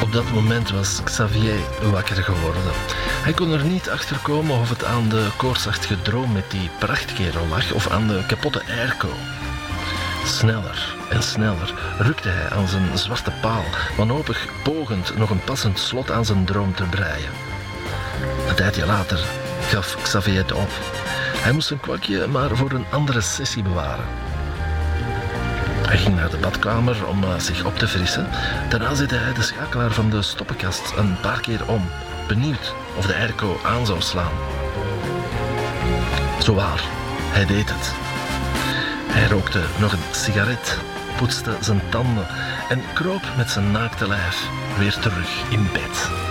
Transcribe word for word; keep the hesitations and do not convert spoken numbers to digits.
Op dat moment was Xavier wakker geworden. Hij kon er niet achter komen of het aan de koortsachtige droom met die prachtkerel lag of aan de kapotte airco. Sneller en sneller rukte hij aan zijn zwarte paal, wanhopig pogend nog een passend slot aan zijn droom te breien. Een tijdje later gaf Xavier het op. Hij moest zijn kwakje maar voor een andere sessie bewaren. Hij ging naar de badkamer om uh, zich op te frissen. Daarna zette hij de schakelaar van de stoppenkast een paar keer om, benieuwd of de airco aan zou slaan. Zowaar, hij deed het. Hij rookte nog een sigaret, poetste zijn tanden en kroop met zijn naakte lijf weer terug in bed.